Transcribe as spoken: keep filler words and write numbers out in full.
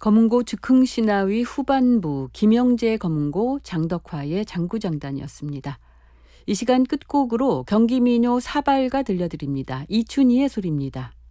검은고 즉흥신화위 후반부 김영재 검은고 장덕화의 장구장단이었습니다. 이 시간 끝곡으로 경기민요 사발가 들려드립니다. 이춘희의 소리입니다.